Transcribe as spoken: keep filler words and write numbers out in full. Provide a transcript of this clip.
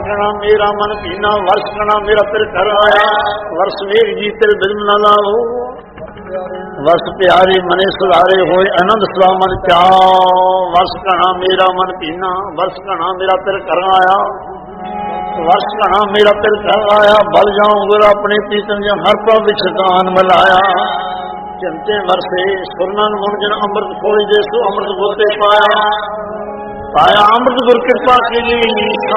कणा मेरा मन पीना, वर्ष कणा मेरा तिर कर आया, वर्ष मेरी जी तिर बिल्म न लाओ, वर्ष प्यारे मने सुधारे होए आनंद सदा मन क्या, वर्ष कणा मेरा मन पीना, वर्ष कणा मेरा तिर कर आया, वर्ष कणा मेरा तिर कर आया, बल जाऊं गुर अपने पीतन जो हर पर विछदान मिलाया, चिंते वर्षे सुरनन मुंजन अमृत खोई जैसो अमृत बोते पाया, पाया अमृत गुर कृपा के लिए